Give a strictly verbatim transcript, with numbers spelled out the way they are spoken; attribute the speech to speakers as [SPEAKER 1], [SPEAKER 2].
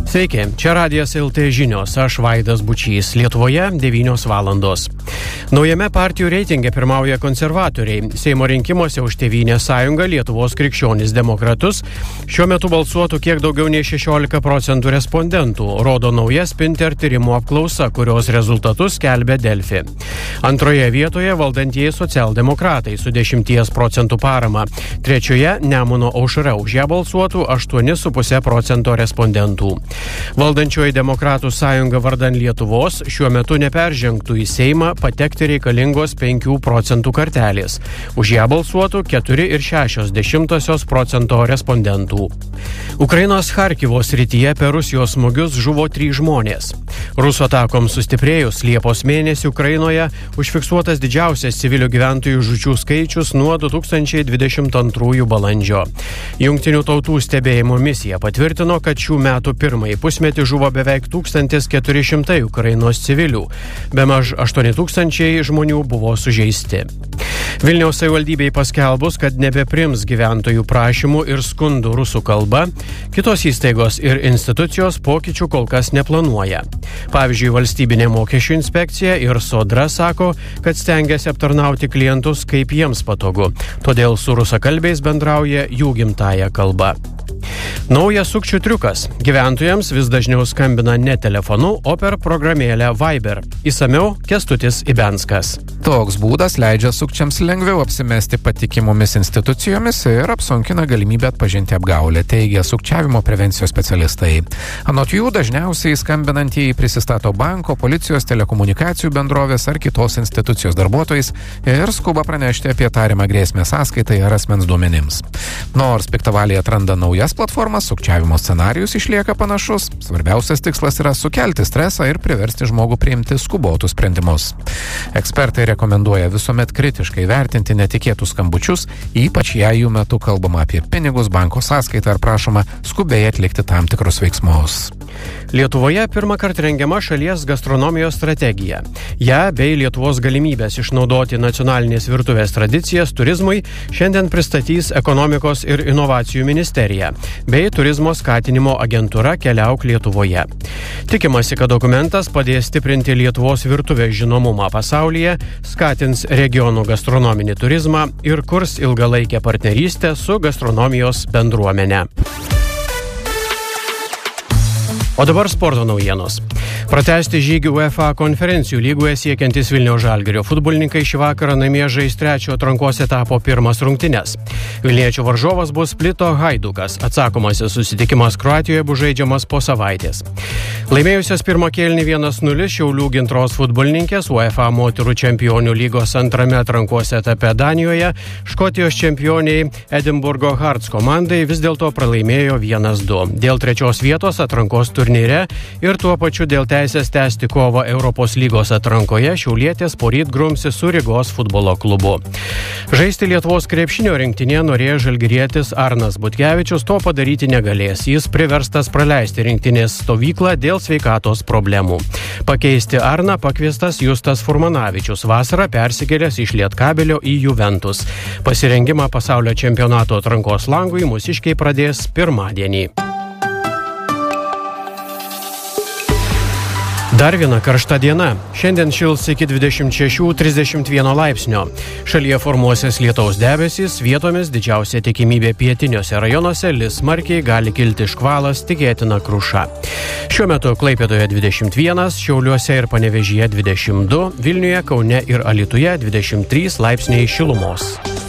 [SPEAKER 1] Sveiki, čia Radijas L T žinios, aš Vaidas Bučys, Lietuvoje devynios valandos. Naujame partijų reitinge pirmauja konservatoriai. Seimo rinkimuose už Tėvynės sąjungą Lietuvos krikščionis demokratus šiuo metu balsuotų kiek daugiau nei šešiolika procentų respondentų, rodo nauja Spinter tyrimo apklausa, kurios rezultatus skelbia Delfi. Antroje vietoje valdantieji socialdemokratai su dešimties procentų parama. Trečioje Nemuno aušra, už ją balsuotų aštuoni su puse procento respondentų. Valdančioji demokratų sąjunga vardan Lietuvos šiuo metu neperžengtų į Seimą patekti reikalingos penkių procentų kartelės. Už ją balsuotų keturi ir šešios dešimtosios procento respondentų. Ukrainos Charkivo srityje per Rusijos smūgius žuvo trys žmonės. Rusų atakoms sustiprėjus Liepos mėnesį Ukrainoje užfiksuotas didžiausias civilių gyventojų žūčių skaičius nuo du tūkstančiai dvidešimt antrųjų balandžio. Jungtinių tautų stebėjimo misija patvirtino, kad šių metų pirmąjį pusmetį žuvo beveik tūkstantis keturi šimtai Ukrainos civilių. Bemaž aštuoni tūkstančiai žmonių buvo sužeisti. Vilniaus savivaldybei paskelbus, kad nebeprims gyventojų prašymų ir skundų rusų kalba, kitos įstaigos ir institucijos pokyčių kol kas neplanuoja. Pavyzdžiui, valstybinė mokesčių inspekcija ir Sodra sako, kad stengiasi aptarnauti klientus kaip jiems patogu, todėl su rusakalbiais bendrauja jų gimtąja kalba. Naujas sukčių triukas. Gyventojams vis dažniau skambina ne telefonu, o per programėlę Viber. Įsamiau Kęstutis Ibenskas.
[SPEAKER 2] Toks būdas leidžia sukčiams lengviau apsimesti patikimomis institucijomis ir apsunkina galimybę atpažinti apgaulę, teigia sukčiavimo prevencijos specialistai. Anot jų dažniausiai skambinantieji prisistato banko, policijos, telekomunikacijų bendrovės ar kitos institucijos darbuotojais ir skuba pranešti apie tariamą grėsmę sąskaitai ar asmens duomenims. Nors piktavaliai atranda naujas platformas, sukčiavimo scenarijus išlieka panašus. Svarbiausias tikslas yra sukelti stresą ir priversti žmogų priimti skubotus sprendimus. Ekspertai rekomenduoja visuomet kritiškai vertinti netikėtus skambučius, ypač jei jų metu kalbama apie pinigus, banko sąskaitą ar prašoma skubiai atlikti tam tikrus veiksmus.
[SPEAKER 1] Lietuvoje pirmą kartą rengiama šalies gastronomijos strategija. Ja bei Lietuvos galimybės išnaudoti nacionalinės virtuvės tradicijas turizmui šiandien pristatys Ekonomikos ir inovacijų ministerija bei turizmo skatinimo agentūra Keliauk Lietuvoje. Tikimasi, kad dokumentas padės stiprinti Lietuvos virtuvės žinomumą pasaulyje, skatins regionų gastronominį turizmą ir kurs ilgalaikę partnerystę su gastronomijos bendruomene. O dabar sporto naujienos. Pratęsti žygį UEFA konferencijų lygoje siekiantis Vilniaus Žalgirio futbolininkai šį vakarą namie žais trečio atrankos etapo pirmas rungtynes. Vilniečių varžovas bus Splito Haidukas. Atsakomasis susitikimas Kroatijoje bus žaidžiamas po savaitės. Laimėjusios pirmą kėlinį vienas nulis Šiaulių Gintros futbolininkės UEFA moterų čempionių lygos antrame atrankos etape Danijoje Škotijos čempioniai Edinburgo Hearts komandai vis dėlto pralaimėjo vienas du. Dėl trečios vietos atrankos turnyre ir tuo pačiu dėl teisės tęsti kovą Europos lygos atrankoje šiaulietės poryt grumsis su Rygos futbolo klubu. Žaisti Lietuvos krepšinio rinktinėje norėjo žalgirietis Arnas Butkevičius, to padaryti negalės. Jis priverstas praleisti rinktinės stovyklą dėl sveikatos problemų. Pakeisti Arną pakviestas Justas Furmanavičius, vasarą persikėlęs iš Lietkabelio į Juventus. Pasirengimą pasaulio čempionato atrankos langui mūsiškiai pradės pirmadienį. Dar viena karšta diena. Šiandien šils iki dvidešimt šešių trisdešimt vieno laipsnio. Šalyje formuosis lietaus debesys, vietomis didžiausia tikimybė pietiniuose rajonuose lis smarkiai, gali kilti škvalas, tikėtina kruša. Šiuo metu Klaipėdoje dvidešimt vienas, Šiauliuose ir Panevėžyje dvidešimt du, Vilniuje, Kaune ir Alytuje dvidešimt trys laipsniai šilumos.